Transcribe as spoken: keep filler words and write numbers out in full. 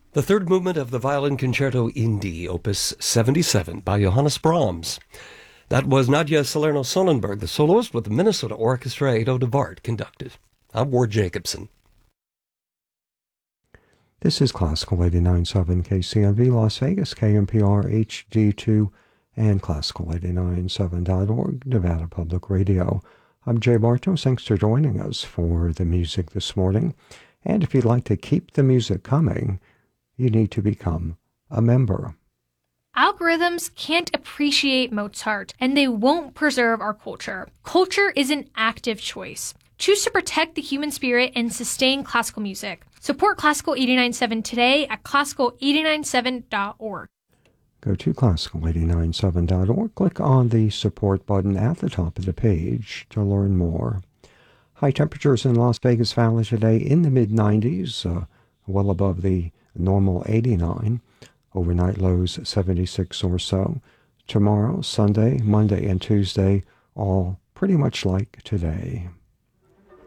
The third movement of the Violin Concerto in D, Opus seventy-seven, by Johannes Brahms. That was Nadia Salerno-Sonnenberg, the soloist, with the Minnesota Orchestra, Ado de Wart, conducted. I'm Ward Jacobson. This is Classical eighty-nine point seven K C M V Las Vegas, K M P R H D two, and Classical eighty-nine point seven dot org, Nevada Public Radio. I'm Jay Bartos. Thanks for joining us for the music this morning. And if you'd like to keep the music coming, you need to become a member. Algorithms can't appreciate Mozart, and they won't preserve our culture. Culture is an active choice. Choose to protect the human spirit and sustain classical music. Support Classical eighty-nine point seven today at classical eighty-nine point seven dot org. Go to classical eighty-nine point seven dot org, click on the support button at the top of the page to learn more. High temperatures in Las Vegas Valley today in the mid nineties, uh, well above the normal eighty-nine. Overnight lows seventy-six or so. Tomorrow, Sunday, Monday, and Tuesday, all pretty much like today.